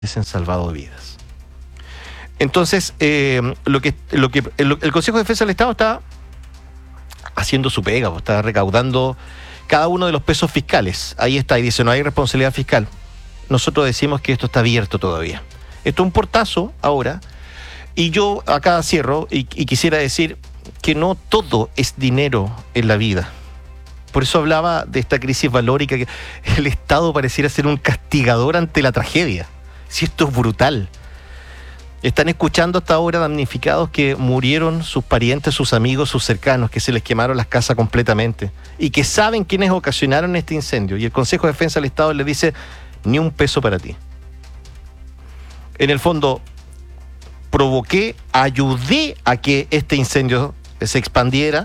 han salvado vidas. Entonces, el Consejo de Defensa del Estado está haciendo su pega, está recaudando cada uno de los pesos fiscales. Ahí está, y dice, no hay responsabilidad fiscal. Nosotros decimos que esto está abierto todavía. Esto es un portazo ahora, y yo acá cierro, y quisiera decir que no todo es dinero en la vida. Por eso hablaba de esta crisis valórica, que el Estado pareciera ser un castigador ante la tragedia. Si esto es brutal. Están escuchando hasta ahora damnificados que murieron sus parientes, sus amigos, sus cercanos, que se les quemaron las casas completamente y que saben quiénes ocasionaron este incendio. Y el Consejo de Defensa del Estado les dice, ni un peso para ti. En el fondo, ayudé a que este incendio se expandiera,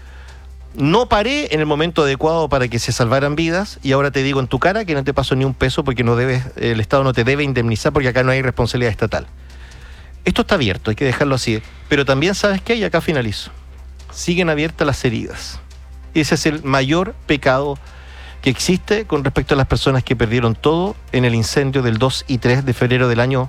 no paré en el momento adecuado para que se salvaran vidas, y ahora te digo en tu cara que no te paso ni un peso porque el Estado no te debe indemnizar porque acá no hay responsabilidad estatal. Esto está abierto, hay que dejarlo así. Pero también, ¿sabes qué? Y acá finalizo. Siguen abiertas las heridas. Ese es el mayor pecado que existe con respecto a las personas que perdieron todo en el incendio del 2 y 3 de febrero del año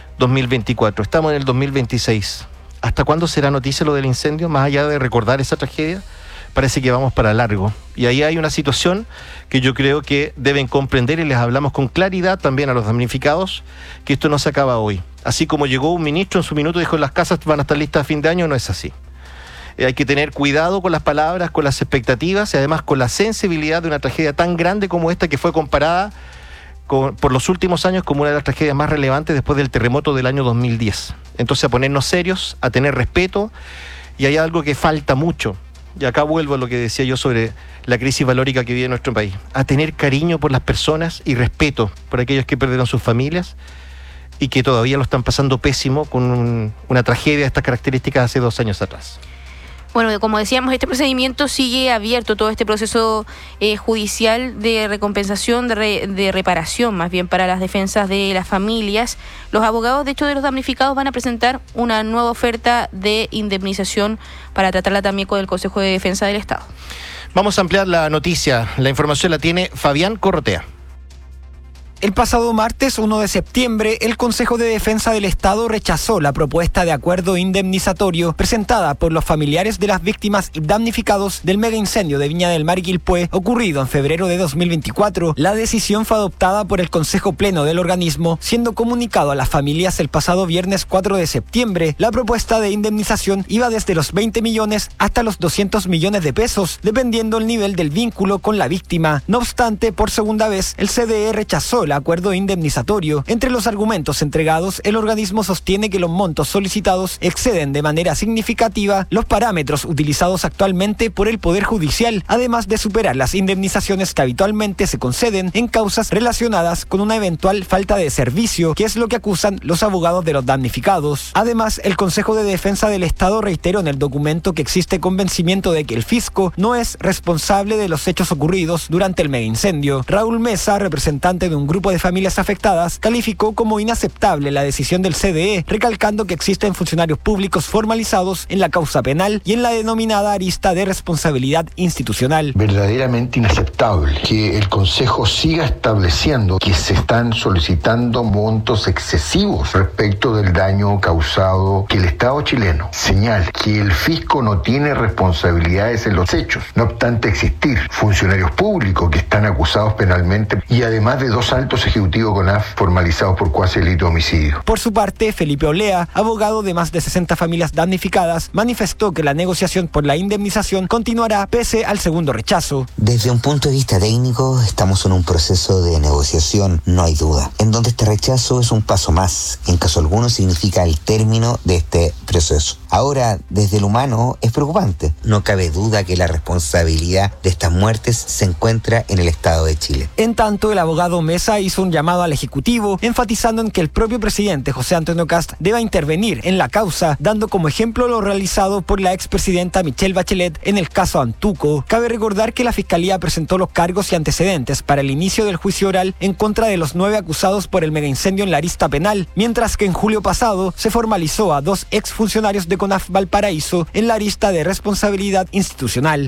2024. Estamos en el 2026. ¿Hasta cuándo será noticia lo del incendio? Más allá de recordar esa tragedia, parece que vamos para largo. Y ahí hay una situación que yo creo que deben comprender, y les hablamos con claridad también a los damnificados, que esto no se acaba hoy. Así como llegó un ministro en su minuto y dijo las casas van a estar listas a fin de año, no es así. Hay que tener cuidado con las palabras, con las expectativas y además con la sensibilidad de una tragedia tan grande como esta, que fue comparada por los últimos años como una de las tragedias más relevantes después del terremoto del año 2010. Entonces, a ponernos serios, a tener respeto, y hay algo que falta mucho. Y acá vuelvo a lo que decía yo sobre la crisis valórica que vive nuestro país. A tener cariño por las personas y respeto por aquellos que perdieron sus familias y que todavía lo están pasando pésimo con una tragedia de estas características hace 2 años atrás. Bueno, como decíamos, este procedimiento sigue abierto, todo este proceso judicial de recompensación, de reparación, más bien, para las defensas de las familias. Los abogados, de hecho, de los damnificados van a presentar una nueva oferta de indemnización para tratarla también con el Consejo de Defensa del Estado. Vamos a ampliar la noticia. La información la tiene Fabián Corrotea. El pasado martes 1 de septiembre, el Consejo de Defensa del Estado rechazó la propuesta de acuerdo indemnizatorio presentada por los familiares de las víctimas y damnificados del mega incendio de Viña del Mar y Quilpué ocurrido en febrero de 2024. La decisión fue adoptada por el Consejo Pleno del organismo, siendo comunicado a las familias el pasado viernes 4 de septiembre. La propuesta de indemnización iba desde los 20 millones hasta los 200 millones de pesos, dependiendo el nivel del vínculo con la víctima. No obstante, por segunda vez, el CDE rechazó el acuerdo indemnizatorio. Entre los argumentos entregados, el organismo sostiene que los montos solicitados exceden de manera significativa los parámetros utilizados actualmente por el Poder Judicial, además de superar las indemnizaciones que habitualmente se conceden en causas relacionadas con una eventual falta de servicio, que es lo que acusan los abogados de los damnificados. Además, el Consejo de Defensa del Estado reiteró en el documento que existe convencimiento de que el fisco no es responsable de los hechos ocurridos durante el mega incendio. Raúl Mesa, representante de un grupo de familias afectadas, calificó como inaceptable la decisión del CDE, recalcando que existen funcionarios públicos formalizados en la causa penal y en la denominada arista de responsabilidad institucional. Verdaderamente inaceptable que el Consejo siga estableciendo que se están solicitando montos excesivos respecto del daño causado, que el Estado chileno señala que el fisco no tiene responsabilidades en los hechos, no obstante existir funcionarios públicos que están acusados penalmente y además de 2 altos ejecutivos CONAF formalizados por cuasi delito de homicidio. Por su parte, Felipe Olea, abogado de más de 60 familias damnificadas, manifestó que la negociación por la indemnización continuará pese al segundo rechazo. Desde un punto de vista técnico, estamos en un proceso de negociación, no hay duda, en donde este rechazo es un paso más, en caso alguno significa el término de este proceso. Ahora, desde el humano, es preocupante. No cabe duda que la responsabilidad de estas muertes se encuentra en el Estado de Chile. En tanto, el abogado Mesa hizo un llamado al Ejecutivo, enfatizando en que el propio presidente José Antonio Kast deba intervenir en la causa, dando como ejemplo lo realizado por la expresidenta Michelle Bachelet en el caso Antuco. Cabe recordar que la Fiscalía presentó los cargos y antecedentes para el inicio del juicio oral en contra de los 9 acusados por el megaincendio en la arista penal, mientras que en julio pasado se formalizó a 2 exfuncionarios de CONAF Valparaíso en la arista de responsabilidad institucional.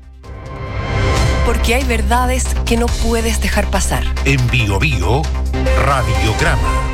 Porque hay verdades que no puedes dejar pasar. En Bio Bio, Radiograma.